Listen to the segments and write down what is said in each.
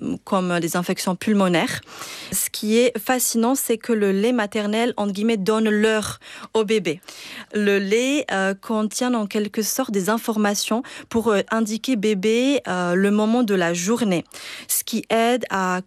comme des infections pulmonaires. Ce qui est fascinant, c'est que le lait maternel, entre guillemets, donne l'heure au bébé. Le lait contient en quelque sorte des informations pour indiquer bébé le moment de la journée, ce qui aide à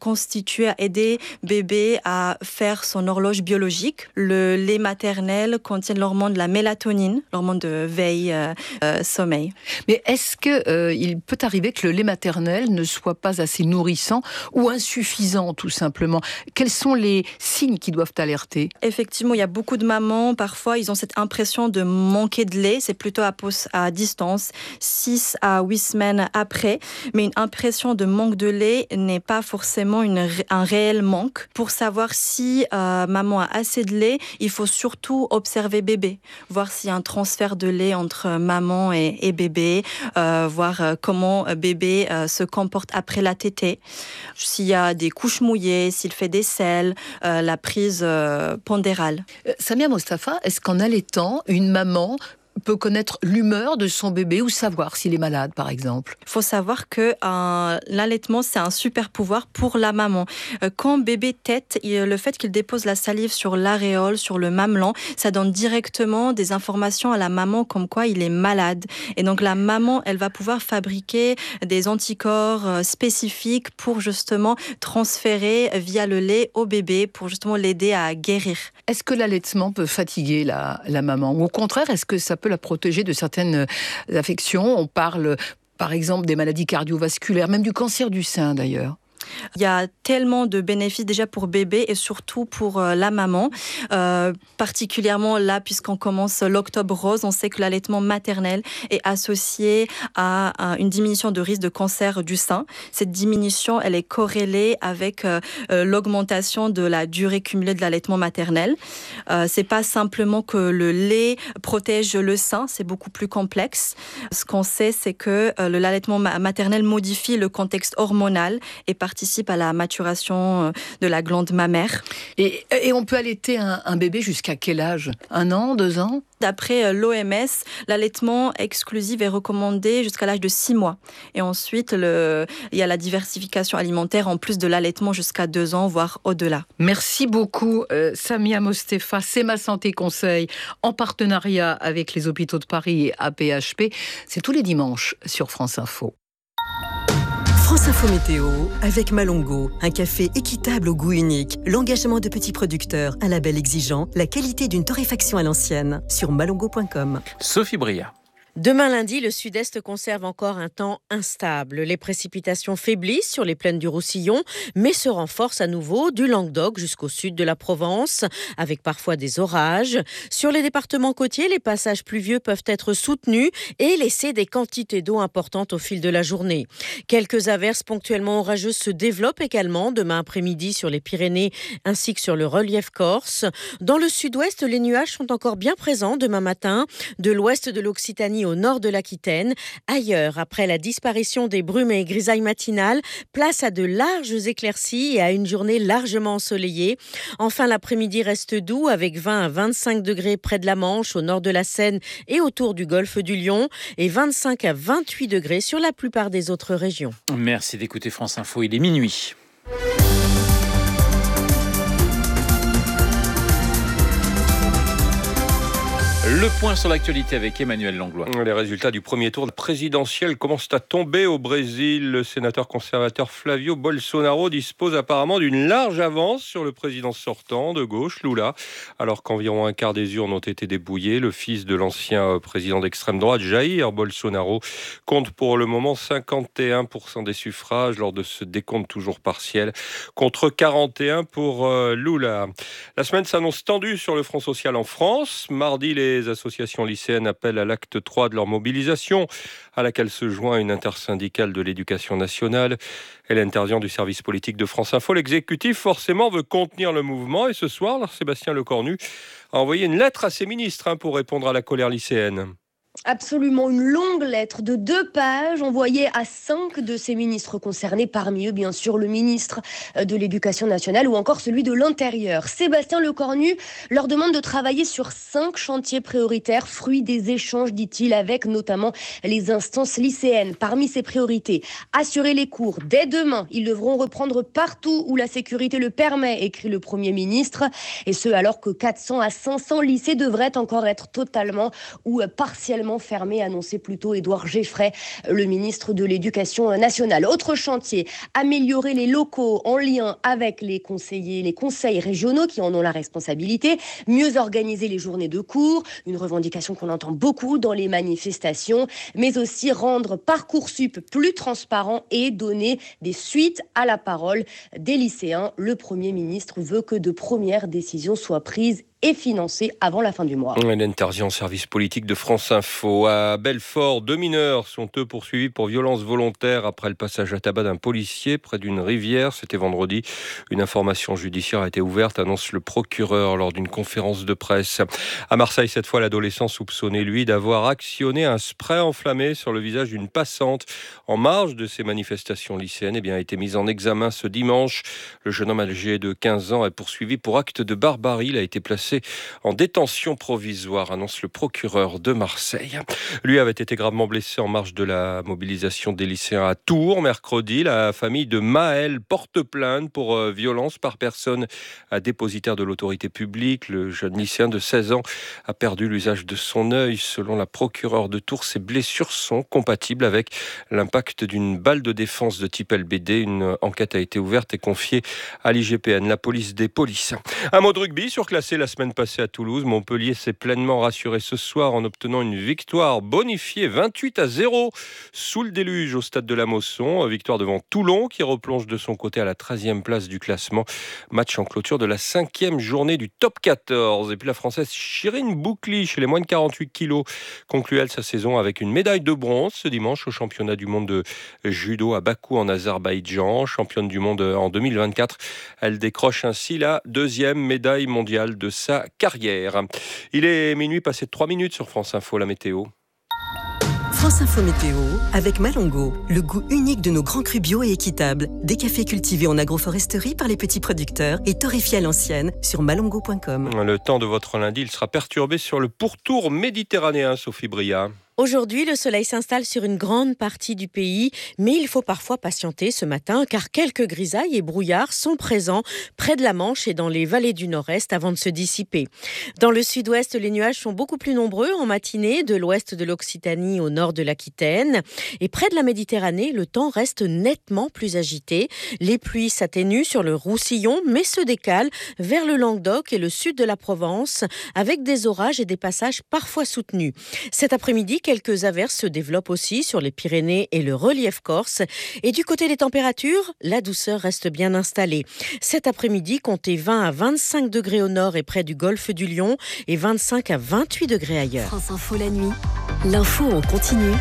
aider bébé à faire son horloge biologique. Le lait maternel contient l'hormone de la mélatonine, l'hormone de veille, sommeil. Mais est-ce qu'il peut arriver que le lait maternel ne soit pas assez nourrissant ou insuffisant, tout simplement? Quels sont les signes qui doivent alerter? Effectivement, il y a beaucoup de mamans, parfois, ils ont cette impression de manquer de lait. C'est plutôt à distance, 6 à 8 semaines après. Mais une impression de manque de lait n'est pas forcément un réel manque. Pour savoir si maman a assez de lait, il faut surtout observer bébé, voir s'il y a un transfert de lait entre maman et bébé, voir comment bébé se comporte après la tétée, s'il y a des couches mouillées, s'il fait des selles, la prise pondérale. Samia Mostafa, est-ce qu'en allaitant, une maman peut connaître l'humeur de son bébé ou savoir s'il est malade, par exemple? Il faut savoir que l'allaitement, c'est un super pouvoir pour la maman. Quand bébé tète, le fait qu'il dépose la salive sur l'aréole, sur le mamelon, ça donne directement des informations à la maman comme quoi il est malade. Et donc la maman, elle va pouvoir fabriquer des anticorps spécifiques pour justement transférer via le lait au bébé, pour justement l'aider à guérir. Est-ce que l'allaitement peut fatiguer la maman? Ou au contraire, est-ce que ça peut la protéger de certaines affections? On parle, par exemple, des maladies cardiovasculaires, même du cancer du sein d'ailleurs. Il y a tellement de bénéfices déjà pour bébé et surtout pour la maman. Particulièrement là, puisqu'on commence l'octobre rose, on sait que l'allaitement maternel est associé à une diminution de risque de cancer du sein. Cette diminution, elle est corrélée avec l'augmentation de la durée cumulée de l'allaitement maternel. C'est pas simplement que le lait protège le sein, c'est beaucoup plus complexe. Ce qu'on sait, c'est que l'allaitement maternel modifie le contexte hormonal et participe à la maturation de la glande mammaire. Et on peut allaiter un bébé jusqu'à quel âge? 1 an, 2 ans? D'après l'OMS, l'allaitement exclusif est recommandé jusqu'à l'âge de 6 mois. Et ensuite, il y a la diversification alimentaire en plus de l'allaitement jusqu'à 2 ans, voire au-delà. Merci beaucoup, Samia Mostafa. C'est ma santé conseil en partenariat avec les hôpitaux de Paris et AP-HP. C'est tous les dimanches sur France Info. France Info Météo avec Malongo, un café équitable au goût unique, l'engagement de petits producteurs, un label exigeant, la qualité d'une torréfaction à l'ancienne, sur malongo.com. Sophie Bria. Demain lundi, le sud-est conserve encore un temps instable. Les précipitations faiblissent sur les plaines du Roussillon, mais se renforcent à nouveau du Languedoc jusqu'au sud de la Provence, avec parfois des orages. Sur les départements côtiers, les passages pluvieux peuvent être soutenus et laisser des quantités d'eau importantes au fil de la journée. Quelques averses ponctuellement orageuses se développent également demain après-midi sur les Pyrénées ainsi que sur le relief corse. Dans le sud-ouest, les nuages sont encore bien présents demain matin, de l'ouest de l'Occitanie au nord de l'Aquitaine. Ailleurs, après la disparition des brumes et grisailles matinales, place à de larges éclaircies et à une journée largement ensoleillée. Enfin, l'après-midi reste doux avec 20 à 25 degrés près de la Manche, au nord de la Seine et autour du golfe du Lion, et 25 à 28 degrés sur la plupart des autres régions. Merci d'écouter France Info, il est minuit. Le point sur l'actualité avec Emmanuel Langlois. Les résultats du premier tour présidentiel commencent à tomber au Brésil. Le sénateur conservateur Flavio Bolsonaro dispose apparemment d'une large avance sur le président sortant de gauche, Lula. Alors qu'environ un quart des urnes ont été débouillées, le fils de l'ancien président d'extrême droite, Jair Bolsonaro, compte pour le moment 51% des suffrages lors de ce décompte toujours partiel, contre 41% pour Lula. La semaine s'annonce tendue sur le Front social en France. Mardi, les associations lycéennes appellent à l'acte 3 de leur mobilisation, à laquelle se joint une intersyndicale de l'éducation nationale. Elle intervient du service politique de France Info. L'exécutif, forcément, veut contenir le mouvement. Et ce soir, Sébastien Lecornu a envoyé une lettre à ses ministres pour répondre à la colère lycéenne. Absolument, une longue lettre de 2 pages envoyée à 5 de ces ministres concernés, parmi eux bien sûr le ministre de l'Éducation nationale ou encore celui de l'Intérieur. Sébastien Lecornu leur demande de travailler sur 5 chantiers prioritaires, fruits des échanges, dit-il, avec notamment les instances lycéennes. Parmi ces priorités, assurer les cours dès demain. Ils devront reprendre partout où la sécurité le permet, écrit le Premier ministre, et ce alors que 400 à 500 lycées devraient encore être totalement ou partiellement fermé, annonçait plutôt Édouard Geffray, le ministre de l'Éducation nationale. Autre chantier, améliorer les locaux en lien avec les conseils régionaux qui en ont la responsabilité, mieux organiser les journées de cours, une revendication qu'on entend beaucoup dans les manifestations, mais aussi rendre Parcoursup plus transparent et donner des suites à la parole des lycéens. Le Premier ministre veut que de premières décisions soient prises et financé avant la fin du mois. Hélène Tarzian, service politique de France Info. À Belfort, 2 mineurs sont eux poursuivis pour violence volontaire après le passage à tabac d'un policier près d'une rivière. C'était vendredi. Une information judiciaire a été ouverte, annonce le procureur lors d'une conférence de presse. À Marseille, cette fois, l'adolescent soupçonné, lui, d'avoir actionné un spray enflammé sur le visage d'une passante en marge de ces manifestations lycéennes, a été mis en examen ce dimanche. Le jeune homme âgé de 15 ans est poursuivi pour acte de barbarie. Il a été placé en détention provisoire, annonce le procureur de Marseille. Lui avait été gravement blessé en marge de la mobilisation des lycéens à Tours. Mercredi, la famille de Maël porte plainte pour violence par personne à dépositaire de l'autorité publique. Le jeune lycéen de 16 ans a perdu l'usage de son œil. Selon la procureure de Tours, ces blessures sont compatibles avec l'impact d'une balle de défense de type LBD. Une enquête a été ouverte et confiée à l'IGPN, la police des polices. Un mot de rugby surclassé la semaine passée à Toulouse. Montpellier s'est pleinement rassuré ce soir en obtenant une victoire bonifiée 28-0 sous le déluge au stade de la Mosson. Victoire devant Toulon qui replonge de son côté à la 13e place du classement. Match en clôture de la 5e journée du top 14. Et puis la Française Chirine Boukli, chez les moins de 48 kilos, conclut elle sa saison avec une médaille de bronze ce dimanche au championnat du monde de judo à Bakou en Azerbaïdjan. Championne du monde en 2024, elle décroche ainsi la 2e médaille mondiale de sa carrière. Il est minuit passé de 3 minutes sur France Info, la météo. France Info Météo avec Malongo, le goût unique de nos grands crus bio et équitables. Des cafés cultivés en agroforesterie par les petits producteurs et torréfiés à l'ancienne sur malongo.com. Le temps de votre lundi, il sera perturbé sur le pourtour méditerranéen, Sophie Bria. Aujourd'hui, le soleil s'installe sur une grande partie du pays, mais il faut parfois patienter ce matin car quelques grisailles et brouillards sont présents près de la Manche et dans les vallées du nord-est avant de se dissiper. Dans le sud-ouest, les nuages sont beaucoup plus nombreux en matinée, de l'ouest de l'Occitanie au nord de l'Aquitaine. Et près de la Méditerranée, le temps reste nettement plus agité. Les pluies s'atténuent sur le Roussillon, mais se décalent vers le Languedoc et le sud de la Provence, avec des orages et des passages parfois soutenus. Cet après-midi, quelques averses se développent aussi sur les Pyrénées et le relief corse. Et du côté des températures, la douceur reste bien installée. Cet après-midi, comptez 20 à 25 degrés au nord et près du golfe du Lion et 25 à 28 degrés ailleurs. France Info la nuit, l'info en continu.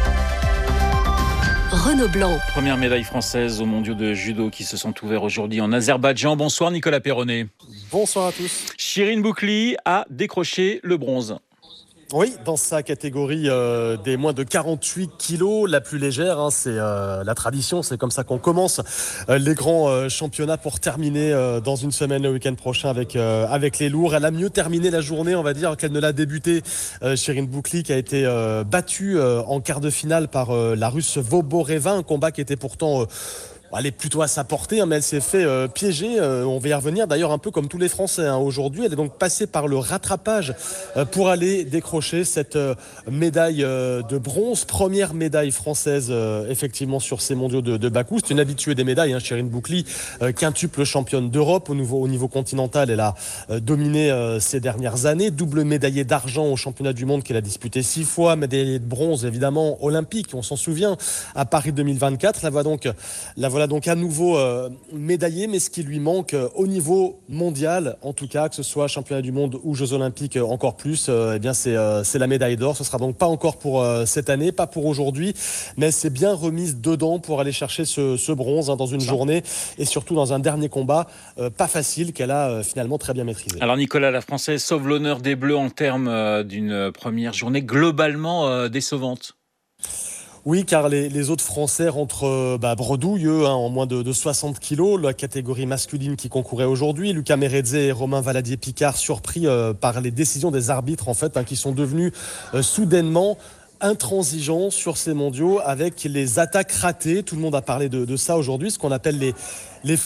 Renaud Blanc. Première médaille française aux mondiaux de judo qui se sont ouverts aujourd'hui en Azerbaïdjan. Bonsoir Nicolas Perronnet. Bonsoir à tous. Chirine Boukli a décroché le bronze. Oui, dans sa catégorie des moins de 48 kilos, la plus légère, c'est la tradition, c'est comme ça qu'on commence les grands championnats pour terminer dans une semaine le week-end prochain avec les lourds. Elle a mieux terminé la journée, on va dire, qu'elle ne l'a débuté. Chirine Boukli qui a été battue en quart de finale par la Russe Voboreva, un combat qui était pourtant... Elle est plutôt à sa portée, mais elle s'est fait piéger. On va y revenir d'ailleurs un peu comme tous les Français aujourd'hui. Elle est donc passée par le rattrapage pour aller décrocher cette médaille de bronze. Première médaille française effectivement sur ces mondiaux de Bakou. C'est une habituée des médailles, Chirine Boukli, quintuple championne d'Europe au niveau continental. Elle a dominé ces dernières années. Double médaillée d'argent au championnat du monde qu'elle a disputé 6 fois. Médaillée de bronze évidemment olympique, on s'en souvient, à Paris 2024. La voit Voilà donc à nouveau médaillé, mais ce qui lui manque au niveau mondial, en tout cas, que ce soit championnat du monde ou Jeux olympiques encore plus, eh bien c'est la médaille d'or. Ce sera donc pas encore pour cette année, pas pour aujourd'hui, mais c'est bien remise dedans pour aller chercher ce bronze dans une journée et surtout dans un dernier combat pas facile qu'elle a finalement très bien maîtrisé. Alors Nicolas, la Française sauve l'honneur des Bleus en termes d'une première journée globalement décevante. Oui, car les autres Français rentrent bredouilles, en moins de 60 kilos. La catégorie masculine qui concourait aujourd'hui. Lucas Méredze et Romain Valadier-Picard surpris par les décisions des arbitres, en fait, qui sont devenus soudainement intransigeants sur ces mondiaux avec les attaques ratées. Tout le monde a parlé de ça aujourd'hui, ce qu'on appelle les